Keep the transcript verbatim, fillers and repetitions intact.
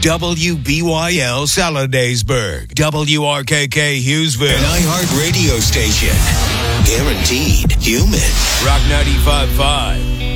W B Y L Saladaysburg, W R K K Hughesville, An iHeart radio station. Guaranteed human. Rock ninety-five point five.